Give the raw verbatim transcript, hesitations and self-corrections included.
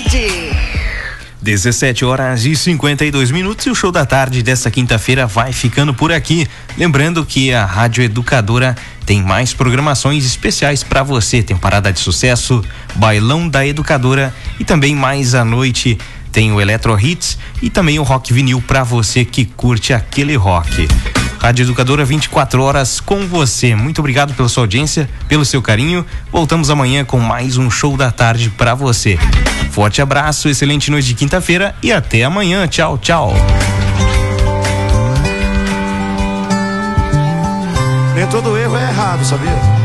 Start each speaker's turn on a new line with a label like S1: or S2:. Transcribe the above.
S1: tarde.
S2: dezessete horas e cinquenta e dois minutos e o Show da Tarde desta quinta-feira vai ficando por aqui. Lembrando que a Rádio Educadora tem mais programações especiais para você. Tem Parada de Sucesso, Bailão da Educadora e também mais à noite tem o Eletro Hits e também o Rock Vinil para você que curte aquele rock. Rádio Educadora vinte e quatro horas com você. Muito obrigado pela sua audiência, pelo seu carinho. Voltamos amanhã com mais um Show da Tarde para você. Forte abraço, excelente noite de quinta-feira e até amanhã. Tchau, tchau.
S3: Nem todo erro é errado, sabia?